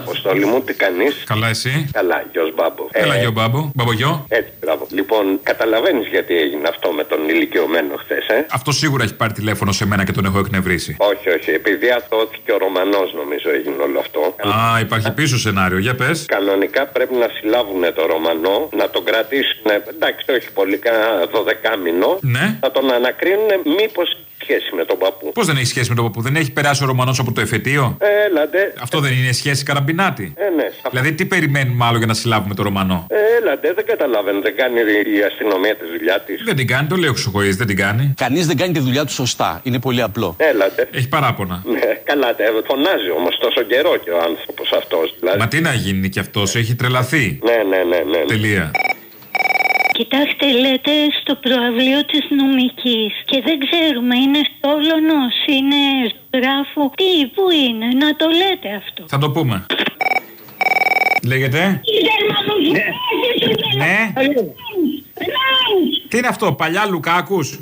Αποστόλη μου, τι κάνεις? Καλά, εσύ? Καλά, γιος Μπάμπο. Έλα, γιο Μπάμπο. Μπαμπογιό. Έτσι, μπράβο. Λοιπόν, καταλαβαίνεις γιατί έγινε αυτό με τον ηλικιωμένο χθες, Αυτό σίγουρα έχει πάρει τηλέφωνο σε μένα και τον έχω εκνευρίσει. Όχι, όχι. Επειδή αθώθηκε ο Ρωμανός, νομίζω έγινε όλο αυτό. Α, υπάρχει πίσω σενάριο. Για πες. Κανονικά πρέπει να συλλάβουν το Ρωμανό, να τον κρατήσουν. Εντάξει, όχι πολύ, κάνα 12 μήνο. Ναι. Να τον ανακρίνουν μήπως σχέση με τον παππού. Πώς δεν έχει σχέση με τον παππού? Δεν έχει περάσει ο Ρωμανός από το εφετείο? Έλατε. Αυτό δεν είναι σχέση καραμπινάτη? Ναι. Δηλαδή, τι περιμένουμε άλλο για να συλλάβουμε τον Ρωμανό? Έλατε, δεν καταλαβαίνω. Δεν κάνει η αστυνομία τη δουλειά τη. Δεν την κάνει, το λέω εξωγοής, δεν την κάνει. Κανείς δεν κάνει τη δουλειά του σωστά. Είναι πολύ απλό. Έλατε. Έχει παράπονα. Ναι, καλά, φωνάζει όμως τόσο καιρό και ο άνθρωπος αυτός. Δηλαδή. Μα τι να γίνει κι αυτός, έχει τρελαθεί. Ναι. Τελεία. Κοιτάξτε, λέτε στο προαυλίο της νομικής και δεν ξέρουμε, είναι στο Όλωνος, είναι Γράφου, πού είναι, να το λέτε αυτό. Θα το πούμε. Λέγεται. Ναι. Τι είναι αυτό, παλιά Λουκάκους?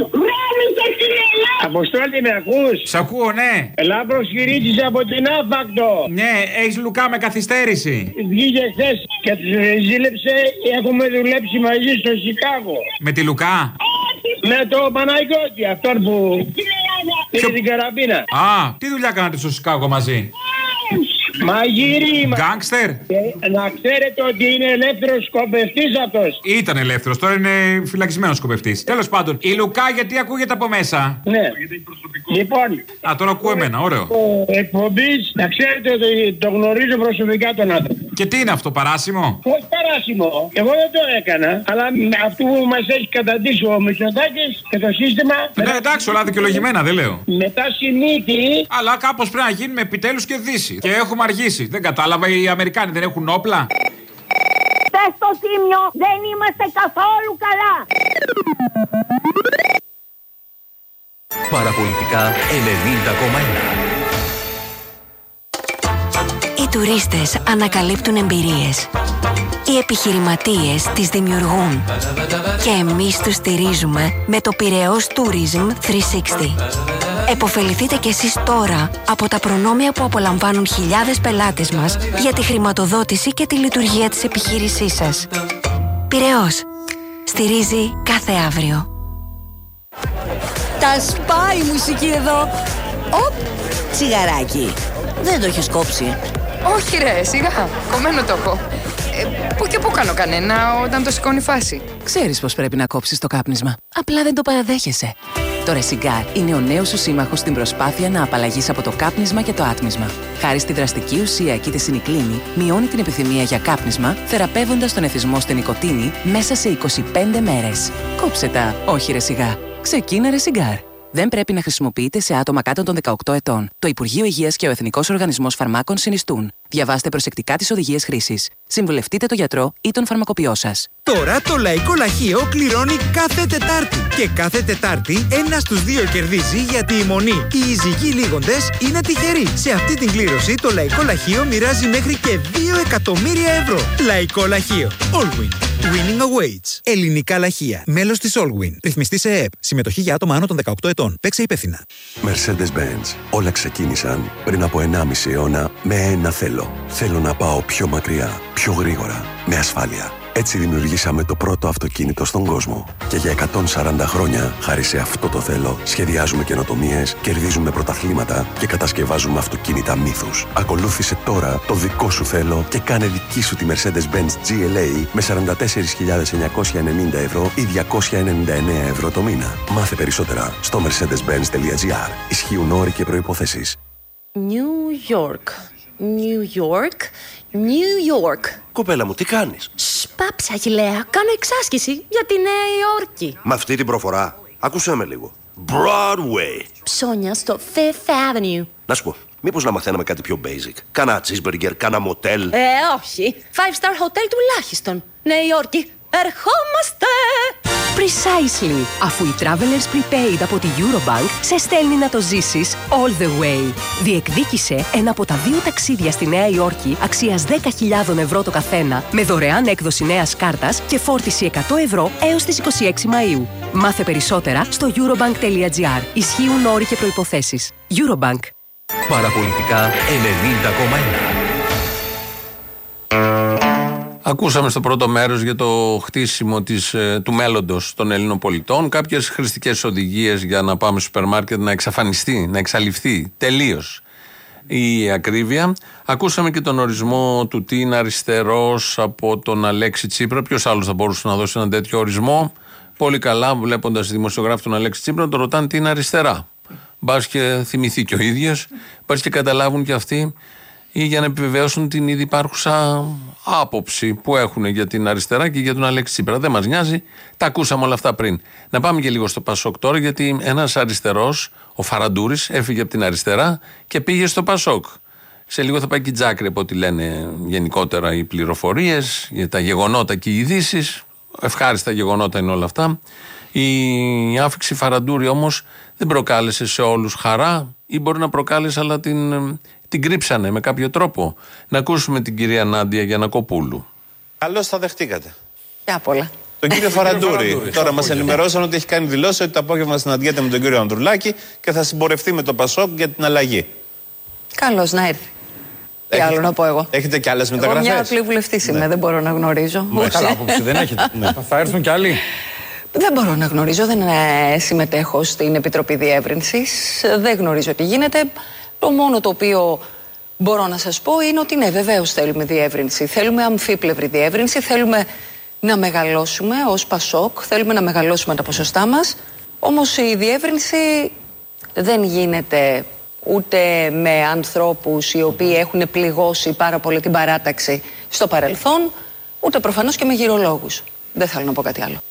Αποστόλη, με ακούς? Σ' ακούω, ναι. Λάμπρος Κυρίτσης από την Άφακτο. Ναι, έχεις Λουκά με καθυστέρηση. Βγήκε χθες και τους ζήλεψε. Έχουμε δουλέψει μαζί στο Σικάγο. Με τη Λουκά? Με το Παναγιώτη, αυτόν που πήρε την καραμπίνα. Α, τι δουλειά κάνατε στο Σικάγο μαζί? Μαγείρι. Γκάνγκστερ. Να ξέρετε ότι είναι ελεύθερος σκοπευτής αυτός. Ήταν ελεύθερος, τώρα είναι φυλακισμένος σκοπευτής. Τέλος πάντων, η Λουκά γιατί ακούγεται από μέσα? Ναι. Λοιπόν. Α, τώρα ακούω εμένα, ωραίο. Εκπομπής, να ξέρετε ότι το γνωρίζω προσωπικά τον άνθρωπο. Και τι είναι αυτό, παράσιμο? Όχι παράσιμο. Εγώ δεν το έκανα. Αλλά αυτού που μας έχει καταντήσει ο Μητσοτάκης και το σύστημα. Ναι, εντάξει, όλα δικαιολογημένα, δεν λέω. Μετά συνήθι. Αλλά κάπως πρέπει να γίνουμε επιτέλους και Δύση. Και έχουμε αργήσει. Δεν κατάλαβα, οι Αμερικάνοι δεν έχουν όπλα. Πες στο Τίμιο, δεν είμαστε καθόλου καλά. Παραπολιτικά 90,1. Οι τουρίστες ανακαλύπτουν εμπειρίες. Οι επιχειρηματίες τις δημιουργούν. Και εμείς τους στηρίζουμε με το Πειραιώς Tourism 360. Εποφεληθείτε κι εσείς τώρα από τα προνόμια που απολαμβάνουν χιλιάδες πελάτες μας για τη χρηματοδότηση και τη λειτουργία της επιχείρησής σας. Πειραιώς. Στηρίζει κάθε αύριο. Τα σπάει η μουσική εδώ. Οπ, τσιγαράκι. Δεν το έχεις κόψει? Όχι ρε, σιγά. Κομμένο το έχω. Πού και πού κάνω κανένα όταν το σηκώνει φάση. Ξέρεις πως πρέπει να κόψεις το κάπνισμα. Απλά δεν το παραδέχεσαι. Το Ρεσιγκάρ είναι ο νέος σου σύμμαχος στην προσπάθεια να απαλλαγείς από το κάπνισμα και το άτμισμα. Χάρη στη δραστική ουσία κητεσινικλίνη, μειώνει την επιθυμία για κάπνισμα, θεραπεύοντας τον εθισμό στην νοικοτήνη μέσα σε 25 μέρες. Κόψε τα, όχι Ρεσιγά. Ξεκίνα Ρεσιγκάρ. Δεν πρέπει να χρησιμοποιείται σε άτομα κάτω των 18 ετών. Το Υπουργείο Υγείας και ο Εθνικός Οργανισμός Φαρμάκων συνιστούν. Διαβάστε προσεκτικά τις οδηγίες χρήσης. Συμβουλευτείτε τον γιατρό ή τον φαρμακοποιό σας. Τώρα το Λαϊκό Λαχείο κληρώνει κάθε Τετάρτη. Και κάθε Τετάρτη ένας στους δύο κερδίζει γιατί η μονή και οι ζυγοί λίγοντες είναι τυχεροί. Σε αυτή την κλήρωση το Λαϊκό Λαχείο μοιράζει μέχρι και 2 εκατομμύρια ευρώ. Λαϊκό Λαχείο. Allwin. Winning awaits. Ελληνικά λαχεία. Μέλος της Allwin. Ρυθμιστή σε ΕΕΠ. Συμμετοχή για άτομα άνω των 18 ετών. Παίξε υπεύθυνα. Mercedes-Benz. Όλα ξεκίνησαν πριν από 1,5 αιώνα με ένα θέλω. Θέλω να πάω πιο μακριά, πιο γρήγορα, με ασφάλεια. Έτσι δημιουργήσαμε το πρώτο αυτοκίνητο στον κόσμο. Και για 140 χρόνια, χάρη σε αυτό το θέλω, σχεδιάζουμε καινοτομίες, κερδίζουμε πρωταθλήματα και κατασκευάζουμε αυτοκίνητα μύθους. Ακολούθησε τώρα το δικό σου θέλω και κάνε δική σου τη Mercedes-Benz GLA με 44.990 ευρώ ή 299 ευρώ το μήνα. Μάθε περισσότερα στο mercedes-benz.gr. Ισχύουν όροι και προϋποθέσεις. New York. New York. New York. Κοπέλα μου, τι κάνεις? Πάψα, Αχιλλέα. Κάνω εξάσκηση για τη Νέα Υόρκη. Με αυτή την προφορά, άκουσέ με λίγο. Broadway. Ψώνια στο Fifth Avenue. Να σου πω, μήπως να μαθαίναμε κάτι πιο basic? Κάνα cheeseburger, κάνα μοτέλ. Όχι. 5-star hotel τουλάχιστον. Νέα Υόρκη. Ερχόμαστε! Precisely. Αφού η Travelers Prepaid από τη Eurobank σε στέλνει να το ζήσεις all the way. Διεκδίκησε ένα από τα 2 ταξίδια στη Νέα Υόρκη αξίας 10.000 ευρώ το καθένα με δωρεάν έκδοση νέας κάρτας και φόρτιση 100 ευρώ έως τις 26 Μαΐου. Μάθε περισσότερα στο eurobank.gr. Ισχύουν όροι και προϋποθέσεις. Eurobank. Παραπολιτικά 90,1. Ακούσαμε στο πρώτο μέρος για το χτίσιμο του μέλλοντος των Ελλήνων πολιτών κάποιες χρηστικές οδηγίες για να πάμε στο σούπερ μάρκετ να εξαφανιστεί, να εξαλειφθεί τελείως η ακρίβεια. Ακούσαμε και τον ορισμό του τι είναι αριστερός από τον Αλέξη Τσίπρα. Ποιος άλλος θα μπορούσε να δώσει έναν τέτοιο ορισμό? Πολύ καλά, βλέποντας τη δημοσιογράφη τον Αλέξη Τσίπρα, να τον ρωτάνε τι είναι αριστερά. Μπας και θυμηθεί και ο ίδιος, μπας και καταλάβουν και αυτοί, ή για να επιβεβαιώσουν την ήδη υπάρχουσα άποψη που έχουν για την αριστερά και για τον Αλέξη Τσίπρα. Δεν μας νοιάζει, τα ακούσαμε όλα αυτά πριν. Να πάμε και λίγο στο Πασόκ τώρα, γιατί ένας αριστερός, ο Φαραντούρης, έφυγε από την αριστερά και πήγε στο Πασόκ. Σε λίγο θα πάει και η Τζάκρη, από ό,τι λένε γενικότερα οι πληροφορίες, για τα γεγονότα και οι ειδήσεις. Ευχάριστα γεγονότα είναι όλα αυτά. Η άφηξη Φαραντούρη όμως δεν προκάλεσε σε όλους χαρά, ή μπορεί να προκάλεσε, αλλά την κρύψανε με κάποιο τρόπο. Να ακούσουμε την κυρία Νάντια Γιαννακοπούλου. Καλώς θα δεχτήκατε. Και απ' όλα. Τον κύριο Φαραντούρη. Τώρα μας ενημερώσαν ότι έχει κάνει δηλώσει ότι το απόγευμα συναντιέται με τον κύριο Ανδρουλάκη και θα συμπορευτεί με το Πασόκ για την αλλαγή. Καλώς να έρθει. Τι άλλο να πω εγώ. Έχετε κι άλλες μεταγραφές? Εγώ μια απλή βουλευτής είμαι, δεν μπορώ να γνωρίζω. Καλά, άποψη δεν έχετε. Θα έρθουν κι άλλοι. Δεν μπορώ να γνωρίζω, δεν συμμετέχω στην Επιτροπή Διεύρυνσης, δεν γνωρίζω τι γίνεται. Το μόνο το οποίο μπορώ να σας πω είναι ότι ναι, βεβαίως θέλουμε διεύρυνση. Θέλουμε αμφίπλευρη διεύρυνση, θέλουμε να μεγαλώσουμε ως Πασόκ, θέλουμε να μεγαλώσουμε τα ποσοστά μας. Όμως η διεύρυνση δεν γίνεται ούτε με ανθρώπους οι οποίοι έχουν πληγώσει πάρα πολύ την παράταξη στο παρελθόν, ούτε προφανώς και με γυρολόγους. Δεν θέλω να πω κάτι άλλο.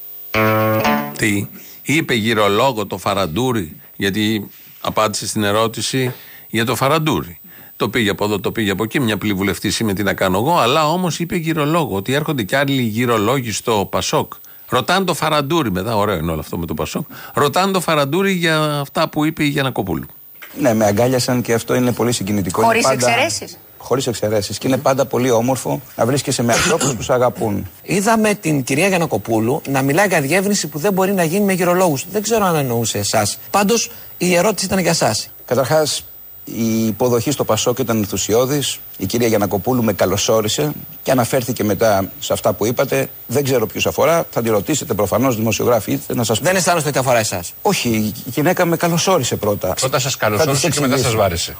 Τι είπε γυρολόγο το Φαραντούρη? Γιατί απάντησε στην ερώτηση για το Φαραντούρη. Το πήγε από εδώ, το πήγε από εκεί. Μια απλή βουλευτής είμαι, τι να κάνω εγώ. Αλλά όμως είπε γυρολόγο, ότι έρχονται κι άλλοι γυρολόγοι στο Πασόκ. Ρωτάνε το Φαραντούρη μετά, ωραίο είναι όλο αυτό με το Πασόκ. Ρωτάνε το Φαραντούρη για αυτά που είπε η Γιαννακοπούλου. Ναι, με αγκάλιασαν και αυτό είναι πολύ συγκινητικό. Χωρίς εξαιρέσεις. Χωρίς εξαιρέσεις. Και είναι πάντα πολύ όμορφο να βρίσκεσαι με ανθρώπους που σε αγαπούν. Είδαμε την κυρία Γιαννακοπούλου να μιλάει για διεύρυνση που δεν μπορεί να γίνει με γυρολόγους. Δεν ξέρω αν εννοούσε εσάς. Πάντως η ερώτηση ήταν για εσάς. Καταρχάς, η υποδοχή στο Πασόκ ήταν ενθουσιώδης. Η κυρία Γιαννακοπούλου με καλωσόρισε και αναφέρθηκε μετά σε αυτά που είπατε. Δεν ξέρω ποιους αφορά. Θα τη ρωτήσετε προφανώς, δημοσιογράφοι, είτε να σας πω. Δεν αισθάνεστε ότι αφορά εσάς? Όχι, η γυναίκα με καλωσόρισε πρώτα. Πρώτα σας καλωσόρισε και μετά σας βάρεσε.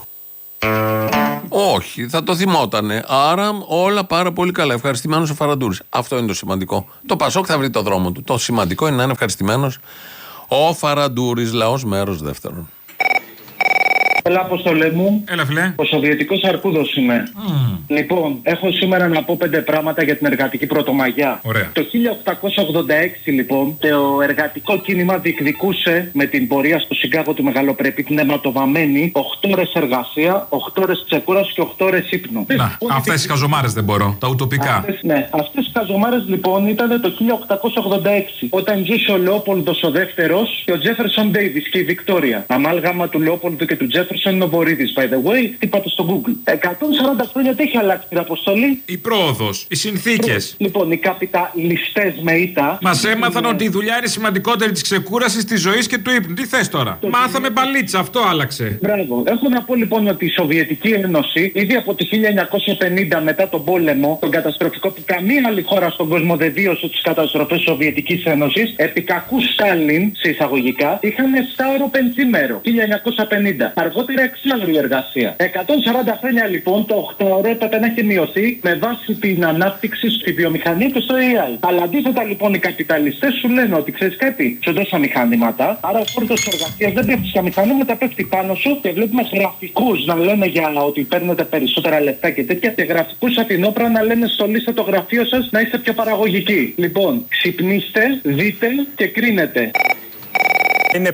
Όχι, θα το θυμότανε. Άρα όλα πάρα πολύ καλά. Ευχαριστημένος ο Φαραντούρης. Αυτό είναι το σημαντικό. Το Πασόκ θα βρει το δρόμο του. Το σημαντικό είναι να είναι ευχαριστημένος ο Φαραντούρης. Λαός μέρος δεύτερον. Έλα, Αποστολέ μου. Έλα, φιλέ. Ο Σοβιετικός Αρκούδος είμαι. Λοιπόν, έχω σήμερα να πω 5 πράγματα για την εργατική Πρωτομαγιά. Ωραία. Το 1886, λοιπόν, το εργατικό κίνημα διεκδικούσε με την πορεία στο Σικάγο του Μεγαλοπρεπή την αιματοβαμμένη 8 ώρες εργασία, 8 ώρες ξεκούραση και 8 ώρες ύπνο. Να, αυτές οι χαζομάρες δεν μπορώ. Τα ουτοπικά. Αυτές οι χαζομάρες λοιπόν ήταν το 1886, όταν ζούσε ο Λεόπολδος ο δεύτερος και ο Τζέφερσον Ντέιβις και η Βικτόρια. Αμάλγαμα του Λεόπολδου και του Τζέφερσον είναι ο Βορύδης, by the way. Τι πάτε στο Google. 140 χρόνια τι έχει αλλάξει την αποστολή? Η πρόοδος, οι συνθήκες. Λοιπόν, οι καπιταλιστές με ήττα μας έμαθαν ότι η δουλειά είναι σημαντικότερη της ξεκούρασης, της ζωής και του ύπνου. Τι θες τώρα? Μάθαμε μπαλίτσα, αυτό άλλαξε. Μπράβο. Έχω να πω λοιπόν ότι η Σοβιετική Ένωση ήδη από το 1950 μετά τον πόλεμο, τον καταστροφικό που καμία άλλη χώρα στον κόσμο δεν βίωσε τις καταστροφές της Σοβιετικής Ένωσης, επί κακού Στάλιν, σε εισαγωγικά, είχαν 7ωρο πενθήμερο. 1950. Αργότερα 6ωρη εργασία. 140 χρόνια λοιπόν το 8ωρο έπρεπε να έχει μειωθεί με βάση την ανάπτυξη στη βιομηχανία και στο AI. Αλλά αντίθετα λοιπόν οι καπιταλιστές σου λένε ότι ξέρεις κάτι, σου δώσα μηχανήματα, άρα ο φόρτος εργασίας δεν πέφτει στα μηχανήματα, πέφτει πάνω σου και βλέπουμε γραφικούς να λένε για ότι παίρνετε περισσότερα λεφτά και τέτοια και γραφικούς από την όπρα να λένε στολίστε το γραφείο σας να είστε πιο παραγωγικοί. Λοιπόν, ξυπνήστε, δείτε και κρίνετε. Είναι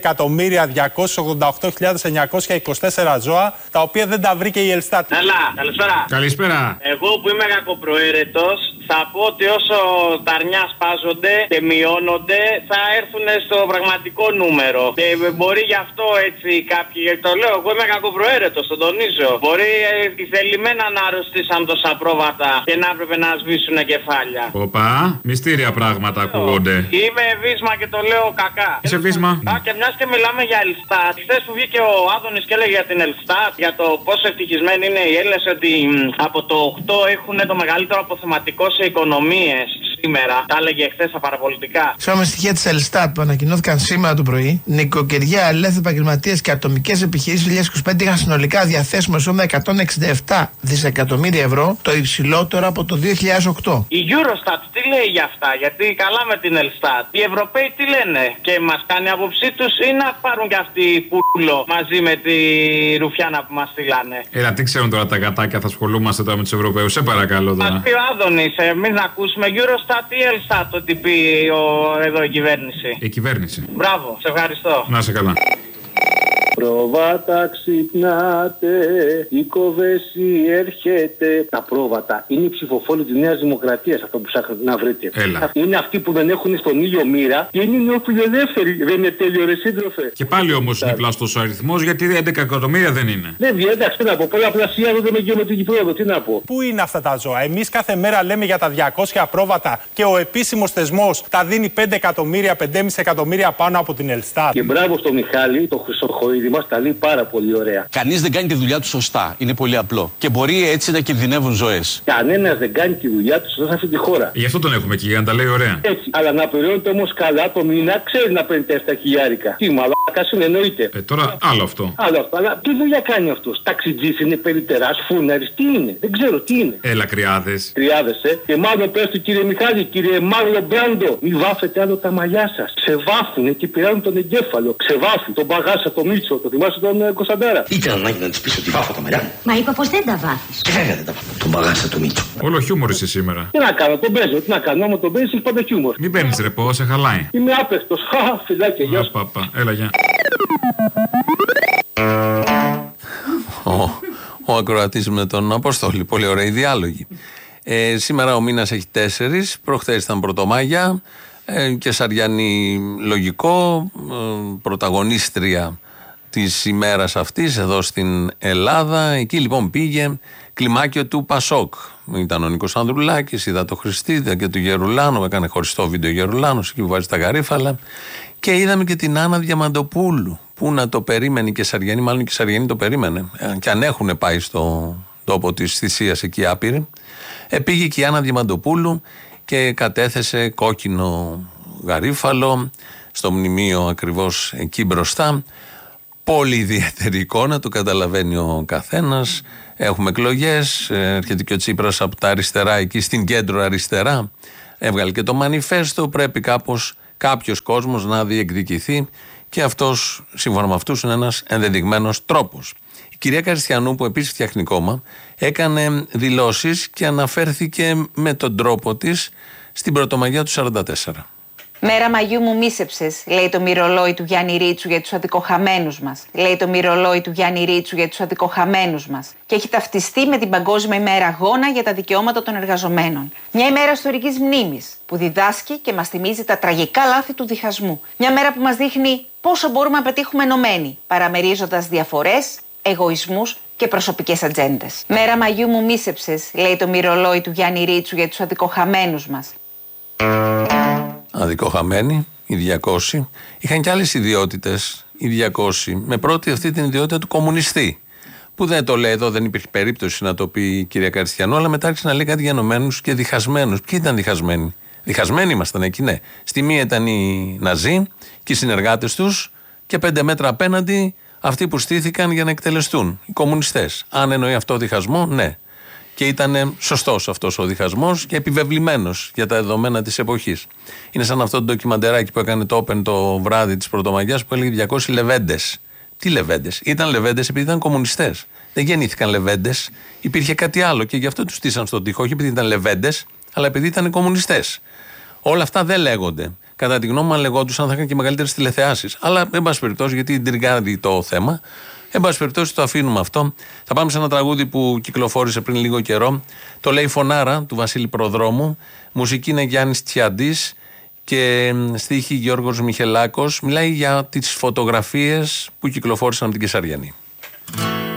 5.288.924 ζώα, τα οποία δεν τα βρήκε η Ελστάτ. Καλά, καλησπέρα. Καλησπέρα. Εγώ που είμαι κακοπροαίρετος, θα πω ότι όσο τα αρνιά σπάζονται και μειώνονται, θα έρθουν στο πραγματικό νούμερο. Και μπορεί γι' αυτό έτσι κάποιοι, το λέω, εγώ είμαι κακοπροαίρετος, το τονίζω. Μπορεί θελημένα να αρρωστήσαν τόσα πρόβατα και να έπρεπε να σβήσουν κεφάλια. Οπα, μυστήρια πράγματα ακούγονται. Είμαι βίσμα και το λέω κακά. Είσαι βίσμα θέμα. Και μια και μιλάμε για Ελστάτ, χθες που βγήκε ο Άδωνης και έλεγε για την Ελστάτ, για το πόσο ευτυχισμένοι είναι οι Έλληνες, ότι από το 8 έχουν το μεγαλύτερο αποθεματικό σε οικονομίες σήμερα. Τα έλεγε χθες στα παραπολιτικά. Σώμα στοιχεία της Ελστάτ που ανακοινώθηκαν σήμερα το πρωί, νοικοκυριά, ελεύθεροι επαγγελματίες και ατομικές επιχειρήσεις 2025 είχαν συνολικά διαθέσιμο εισόδημα 167 δισεκατομμύρια ευρώ, το υψηλότερο από το 2008. Η Eurostat τι λέει για αυτά, γιατί καλά με την Ελστάτ. Οι Ευρωπαίοι τι λένε, και μας κάνει άποψή τους ή να πάρουν κι αυτοί πουλο μαζί με τη Ρουφιάνα που μας στείλανε. Έλα, τι ξέρουν τώρα τα γατάκια, θα ασχολούμαστε τώρα με τους Ευρωπαίους, σε παρακαλώ τώρα. Μας πει ο Άδωνης, εμείς να ακούσουμε Eurostat ή Ελστάτ, ότι πει εδώ η κυβέρνηση. Η κυβέρνηση. Μπράβο, σε ευχαριστώ. Να σε καλά. Πρόβατα ξυπνάτε, η κοβέση έρχεται. Τα πρόβατα είναι οι ψηφοφόροι της Νέας Δημοκρατίας, αυτό που ψάχνετε να βρείτε. Έλα. Είναι αυτοί που δεν έχουν στον ήλιο μοίρα και είναι οι νεοφιλελεύθεροι. Δεν είναι τέλειο, ρε σύντροφε. Και πάλι όμως είναι πλαστός ο αριθμός, γιατί 11 εκατομμύρια δεν είναι. Δεν βγαίνει, εντάξει, τι να πω. Πολλαπλασιάζονται με γεωμετρική πρόοδο, τι να πω. Πού είναι αυτά τα ζώα? Εμείς κάθε μέρα λέμε για τα 200 πρόβατα και ο επίσημος θεσμός τα δίνει 5 εκατομμύρια, 5,5 εκατομμύρια πάνω από την Ελστάτ. Και μπράβο στο Μιχάλη, το Χρυσοχοίδη. Μας τα λέει πάρα πολύ ωραία. Κανείς δεν κάνει τη δουλειά του σωστά. Είναι πολύ απλό. Και μπορεί έτσι να κινδυνεύουν ζωές. Κανένας δεν κάνει τη δουλειά του σωστά σε αυτή τη χώρα. Γι' αυτό τον έχουμε εκεί, για να τα λέει ωραία. Έτσι. Αλλά να πληρώνεται όμως καλά το μήνα, ξέρει να παίρνει 4 χιλιάρικα. Τι μαλάκας είναι, εννοείται. Τώρα άλλο αυτό. Άλλο αυτό. Αλλά τι δουλειά κάνει αυτός? Ταξιτζής είναι, περιτεράς, φούναρης, τι είναι? Δεν ξέρω τι είναι. Έλα, κρυάδες. Κρυάδες, Και μάλλον πες του κύριε Μιχάλη, κύριε Μάρλο Μπράντο, μη βάφετε άλλο τα μαλλιά σας. Ξεβάφουνε και πειράζουν τον εγκέφαλο. Ξεβάφουν τον Παγάσα, το Μίτσο. Το θυμάσαι τον Κωνσταντάρα? Ήταν ανάγκη να της πεις ότι βάφω τα μαλλιά μου. Μα είπα πως δεν τα βάφεις. Βέβαια δεν τα βάφω. Τον Παγάσα το Μίτσο. Όλο χιούμορ είσαι σήμερα. Τι να κάνω, τον παίζω. Τι να κάνω, άμα τον παίζεις έχεις πάντα χιούμορ. Μην παίρνεις ρεπό, σε χαλάει. Είμαι άπευτος. Φιλάκια, γεια σου. Παπα, έλα, γεια. Ο ακροατής με τον Αποστόλη. Πολύ ωραίοι διάλογοι. Σήμερα ο μήνας έχει 4. Προχθές ήταν Πρωτομάγια. Και Σαριανή λογικό, πρωταγωνίστρια της ημέρας αυτής εδώ στην Ελλάδα. Εκεί λοιπόν πήγε κλιμάκιο του Πασόκ. Ήταν ο Νίκος Ανδρουλάκης, είδα το Χριστίδα και του Γερουλάνου, έκανε χωριστό βίντεο Γερουλάνος εκεί που βάζει τα γαρίφαλα. Και είδαμε και την Άννα Διαμαντοπούλου, που να το περίμενε και Σαριανή, μάλλον και Σαριανή το περίμενε. Και αν έχουν πάει στο τόπο της θυσίας εκεί άπειροι. Πήγε και η Άννα Διαμαντοπούλου και κατέθεσε κόκκινο γαρίφαλο στο μνημείο ακριβώς εκεί μπροστά. Πολύ ιδιαίτερη εικόνα, το καταλαβαίνει ο καθένας. Έχουμε εκλογές, έρχεται και ο Τσίπρας από τα αριστερά εκεί στην κέντρο αριστερά. Έβγαλε και το μανιφέστο, πρέπει κάποιος κόσμος να διεκδικηθεί και αυτός, σύμφωνα με αυτούς, είναι ένας ενδεδειγμένος τρόπος. Η κυρία Καριστιανού, που επίσης φτιάχνει κόμμα, έκανε δηλώσεις και αναφέρθηκε με τον τρόπο της στην Πρωτομαγιά του 44. Μέρα Μαγιού μου μίσεψες, λέει το μυρολόι του Γιάννη Ρίτσου για τους αδικοχαμένους μας. Λέει το μυρολόι του Γιάννη Ρίτσου για τους αδικοχαμένους μας. Και έχει ταυτιστεί με την Παγκόσμια ημέρα αγώνα για τα δικαιώματα των εργαζομένων. Μια ημέρα ιστορικής μνήμης που διδάσκει και μας θυμίζει τα τραγικά λάθη του διχασμού. Μια μέρα που μας δείχνει πόσο μπορούμε να πετύχουμε ενωμένοι, παραμερίζοντας διαφορές, εγωισμούς και προσωπικές ατζέντες. Μέρα Μαγιού μου μίσεψες, λέει το μυρολόι του Γιάννη Ρίτσου για τους αδικοχαμένους μας. Αδικοχαμένοι, οι 200, είχαν και άλλες ιδιότητες, οι 200, με πρώτη αυτή την ιδιότητα του κομμουνιστή. Που δεν το λέει εδώ, δεν υπήρχε περίπτωση να το πει η κυρία Καριστιανού, αλλά μετά άρχισε να λέει κάτι για ενωμένους και διχασμένους. Ποιοι ήταν διχασμένοι? Διχασμένοι ήμασταν εκεί, ναι. Στη μία ήταν οι Ναζί και οι συνεργάτες τους, και 5 μέτρα απέναντι αυτοί που στήθηκαν για να εκτελεστούν, οι κομμουνιστές. Αν εννοεί αυτό διχασμό, ναι. Και ήταν σωστός αυτός ο διχασμός και επιβεβλημένος για τα δεδομένα της εποχής. Είναι σαν αυτό το ντοκιμαντεράκι που έκανε το Open το βράδυ της Πρωτομαγιάς που έλεγε 200 λεβέντες. Τι λεβέντες? Ήταν λεβέντες επειδή ήταν κομμουνιστές. Δεν γεννήθηκαν λεβέντες, υπήρχε κάτι άλλο και γι' αυτό τους στήσαν στον τοίχο. Όχι επειδή ήταν λεβέντες, αλλά επειδή ήταν κομμουνιστές. Όλα αυτά δεν λέγονται. Κατά τη γνώμη μου, αν λεγόντουσαν, θα είχαν και μεγαλύτερες τηλεθεάσεις. Αλλά, εν πάση περιπτώσει, γιατί τριγκάρει το θέμα. Εν πάση περιπτώσει, το αφήνουμε αυτό. Θα πάμε σε ένα τραγούδι που κυκλοφόρησε πριν λίγο καιρό. Το λέει Φωνάρα του Βασίλη Προδρόμου. Μουσική είναι Γιάννης Τσιαντής και στίχη Γιώργος Μιχελάκος. Μιλάει για τις φωτογραφίες που κυκλοφόρησαν από την Κεσαριανή.